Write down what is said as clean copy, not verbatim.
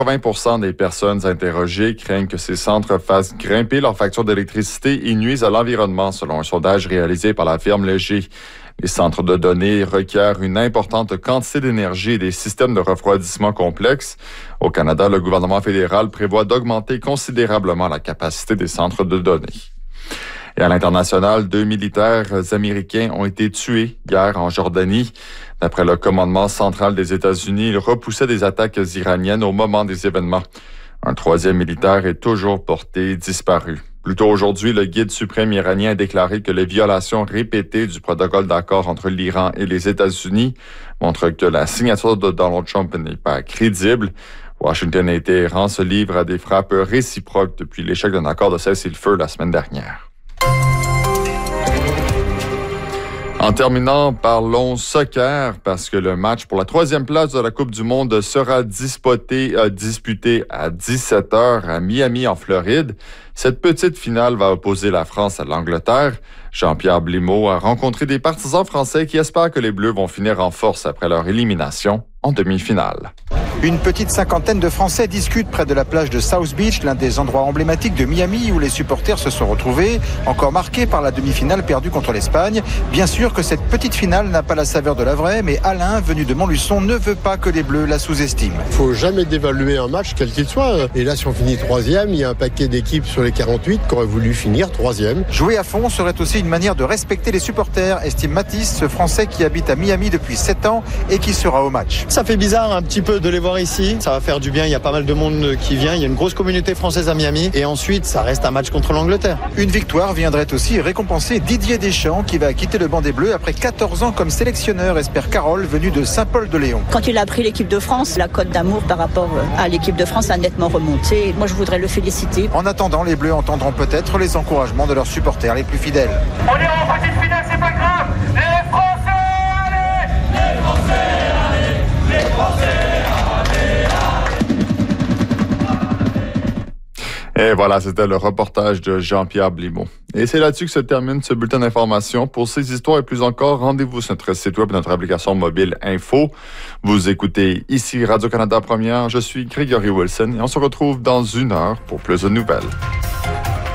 80% des personnes interrogées craignent que ces centres fassent grimper leur facture d'électricité et nuisent à l'environnement, selon un sondage réalisé par la firme Léger. Les centres de données requièrent une importante quantité d'énergie et des systèmes de refroidissement complexes. Au Canada, le gouvernement fédéral prévoit d'augmenter considérablement la capacité des centres de données. Et à l'international, 2 militaires américains ont été tués hier en Jordanie. D'après le commandement central des États-Unis, ils repoussaient des attaques iraniennes au moment des événements. Un troisième militaire est toujours porté disparu. Plus tôt aujourd'hui, le guide suprême iranien a déclaré que les violations répétées du protocole d'accord entre l'Iran et les États-Unis montrent que la signature de Donald Trump n'est pas crédible. Washington et Téhéran se livrent à des frappes réciproques depuis l'échec d'un accord de cessez-le-feu la semaine dernière. En terminant, parlons soccer parce que le match pour la 3e place de la Coupe du Monde sera disputé à 17h à Miami, en Floride. Cette petite finale va opposer la France à l'Angleterre. Jean-Pierre Blimeau a rencontré des partisans français qui espèrent que les Bleus vont finir en force après leur élimination en demi-finale. Une petite cinquantaine de Français discutent près de la plage de South Beach, l'un des endroits emblématiques de Miami où les supporters se sont retrouvés, encore marqués par la demi-finale perdue contre l'Espagne. Bien sûr que cette petite finale n'a pas la saveur de la vraie, mais Alain, venu de Montluçon, ne veut pas que les Bleus la sous-estiment. Il ne faut jamais dévaluer un match, quel qu'il soit. Et là, si on finit 3e, il y a un paquet d'équipes sur les 48 qui auraient voulu finir 3e. Jouer à fond serait aussi une manière de respecter les supporters, estime Mathis, ce Français qui habite à Miami depuis 7 ans et qui sera au match. Ça fait bizarre un petit peu de les voir ici. Ça va faire du bien, il y a pas mal de monde qui vient. Il y a une grosse communauté française à Miami. Et ensuite, ça reste un match contre l'Angleterre. Une victoire viendrait aussi récompenser Didier Deschamps qui va quitter le banc des Bleus après 14 ans comme sélectionneur, espère Carole, venue de Saint-Paul-de-Léon. Quand il a pris l'équipe de France, la cote d'amour par rapport à l'équipe de France a nettement remonté. Moi, je voudrais le féliciter. En attendant, les Bleus entendront peut-être les encouragements de leurs supporters les plus fidèles. On est en petite finale, c'est pas grave. Les Français, allez! Les Français, allez! Les Français! Et voilà, c'était le reportage de Jean-Pierre Blimeau. Et c'est là-dessus que se termine ce bulletin d'information. Pour ces histoires et plus encore, rendez-vous sur notre site web et notre application mobile Info. Vous écoutez ici Radio-Canada Première. Je suis Grégory Wilson et on se retrouve dans 1 heure pour plus de nouvelles.